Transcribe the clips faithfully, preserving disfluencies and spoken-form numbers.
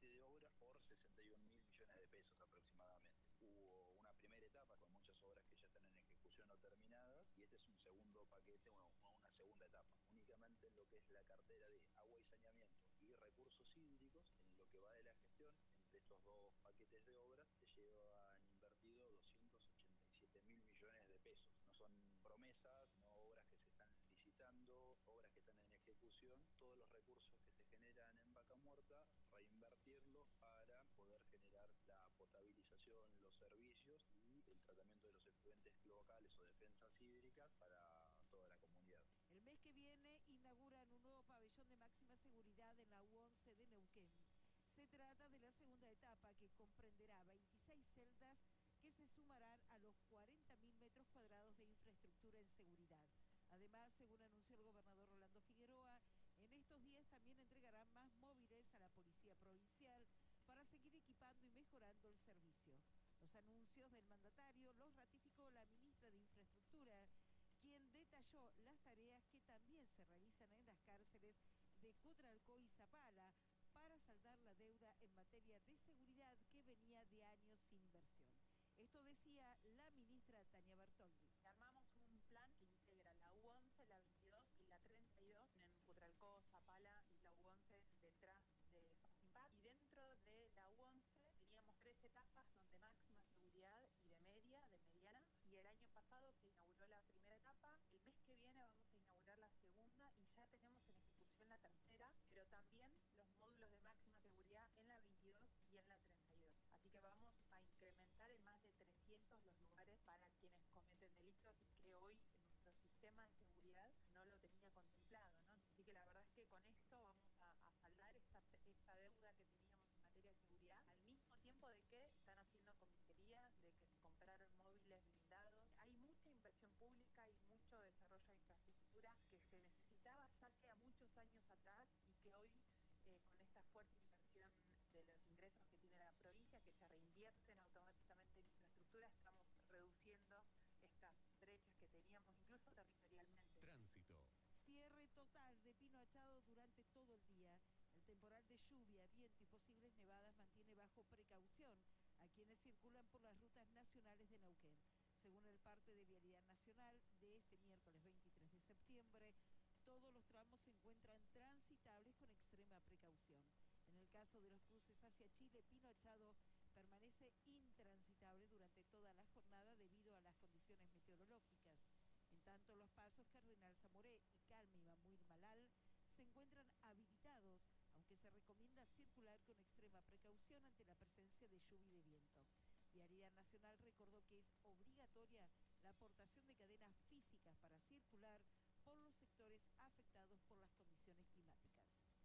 de obra por sesenta y un mil millones de pesos aproximadamente. Hubo una primera etapa con muchas obras que ya están en ejecución o terminadas, y este es un segundo paquete, una, una segunda etapa. Únicamente en lo que es la cartera de agua y saneamiento y recursos hídricos, en lo que va de la gestión, entre estos dos paquetes de obras se llevan invertido doscientos ochenta y siete mil millones de pesos. No son promesas, no obras que se están licitando, obras que están en ejecución. Todos los recursos que se generan en Vaca Muerta, reinvertirlos para poder generar la potabilización, los servicios y el tratamiento de los efluentes locales o defensas hídricas para toda la comunidad. El mes que viene inauguran un nuevo pabellón de máxima seguridad en la U once de Neuquén. Se trata de la segunda etapa, que comprenderá veintiséis celdas que se sumarán a los cuarenta mil metros cuadrados de infraestructura en seguridad. Además, según anunció el gobernador Rolando Figueroa, en estos días también entregarán más móviles a la Policía Provincial para seguir equipando y mejorando el servicio. Los anuncios del mandatario los ratificó la ministra de Infraestructura, quien detalló las tareas que también se realizan en las cárceles de Cutralcó y Zapala para saldar la deuda en materia de seguridad que venía de años sin inversión. Esto decía la ministra Tania Bertoldi. Armamos un plan que integra la U once, la veintidós y la treinta y dos en Cutralcó, Zapala y la U once detrás de Facimpat. Y dentro de la U once teníamos tres etapas, son de máxima seguridad y de media, de mediana. Y el año pasado se inauguró la primera etapa. El mes que viene vamos a inaugurar la segunda y ya tenemos en ejecución la tercera, pero también los módulos de máxima seguridad en la veintidós y en la treinta y dos. Así que vamos a incrementar en más de trescientos los lugares para quienes cometen delitos que hoy en nuestro sistema de seguridad no lo tenía contemplado, ¿no? Así que la verdad es que con esto vamos a, a saldar esta, esta deuda que teníamos en materia de seguridad, al mismo tiempo de que están haciendo comisarías, de que se compraron móviles blindados. Hay mucha inversión pública y mucho desarrollo de infraestructura que se necesitaba ya que a muchos años atrás y que hoy eh, con esta fuerte inversión de los ingresos que tiene la provincia, que se reinvierten automáticamente en infraestructura, estamos reduciendo estas brechas que teníamos incluso territorialmente. Tránsito. Cierre total de Pino Achado durante todo el día. El temporal de lluvia, viento y posibles nevadas mantiene bajo precaución a quienes circulan por las rutas nacionales de Neuquén. Según el parte de Vialidad Nacional, de este miércoles veintitrés de septiembre, todos los tramos se encuentran transitables con extrema precaución. En el caso de los cruces hacia Chile, Pino Achado permanece intransitable durante toda la jornada debido a las condiciones meteorológicas. En tanto, los pasos Cardenal Zamoré y Calme y Mamuil Malal se encuentran habilitados, aunque se recomienda circular con extrema precaución ante la presencia de lluvia y de viento. Vialidad Nacional recordó que es obligatoria la aportación de cadenas físicas para circular por los sectores afectados por las condiciones climáticas.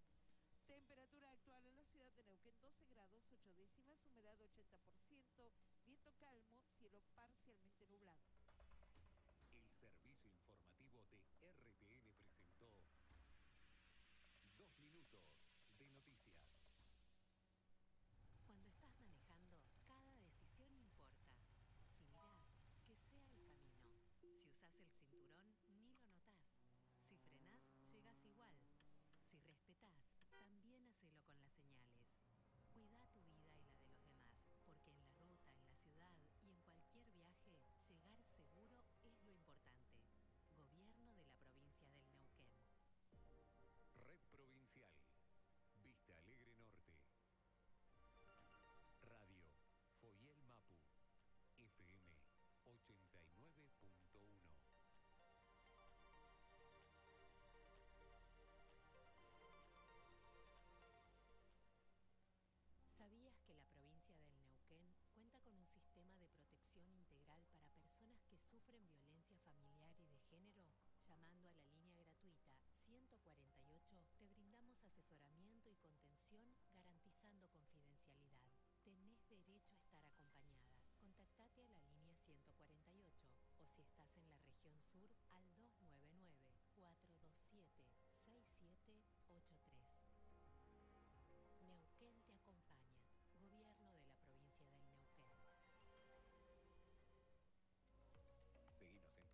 Temperatura actual en la ciudad de Neuquén, doce grados ocho décimas, humedad ochenta por ciento, viento calmo, cielo parcial.